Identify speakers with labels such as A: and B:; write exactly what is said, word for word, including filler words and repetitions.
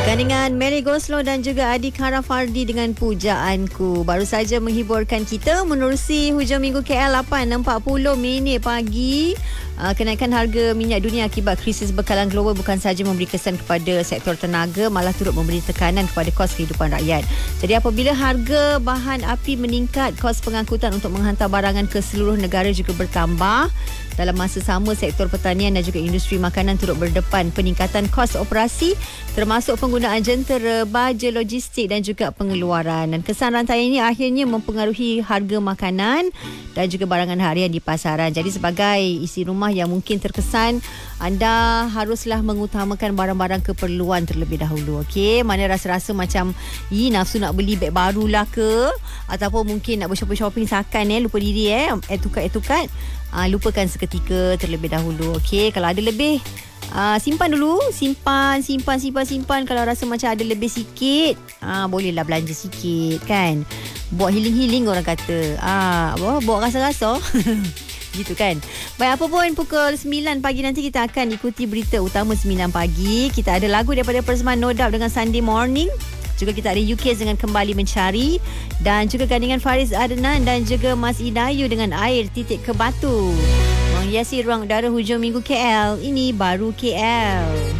A: Gandingan Mary Goslow dan juga Adi Karafardi dengan Pujaanku baru saja menghiburkan kita menerusi hujung minggu K L lapan empat puluh minit pagi. Uh, kenaikan harga minyak dunia akibat krisis bekalan global bukan sahaja memberi kesan kepada sektor tenaga, malah turut memberi tekanan kepada kos kehidupan rakyat. Jadi apabila harga bahan api meningkat, kos pengangkutan untuk menghantar barangan ke seluruh negara juga bertambah. Dalam masa sama, sektor pertanian dan juga industri makanan turut berdepan peningkatan kos operasi termasuk penggunaan jentera, baja logistik dan juga pengeluaran. Dan kesan rantai ini akhirnya mempengaruhi harga makanan dan juga barangan harian di pasaran. Jadi sebagai isi rumah yang mungkin terkesan, anda haruslah mengutamakan barang-barang keperluan terlebih dahulu. Okey, mana rasa-rasa macam ih nafsu nak beli beg barulah ke, ataupun mungkin nak bershopping-shopping sakan eh lupa diri eh etukat-etukat. Uh, lupakan seketika terlebih dahulu. Okey, kalau ada lebih uh, simpan dulu, simpan simpan simpan simpan. Kalau rasa macam ada lebih sikit, uh, bolehlah belanja sikit kan. Buat healing-healing orang kata. Ah, uh, buat rasa-rasa. Gitu kan. Baik, apa pun pukul sembilan pagi nanti kita akan ikuti berita utama sembilan pagi. Kita ada lagu daripada persembahan No Doubt dengan Sunday Morning. Juga kita ada U K dengan Kembali Mencari. Dan juga gandingan Faris Adnan dan juga Mas Idayu dengan Air Titik ke Batu. Menghiasi ruang udara hujung minggu K L. Ini baru K L.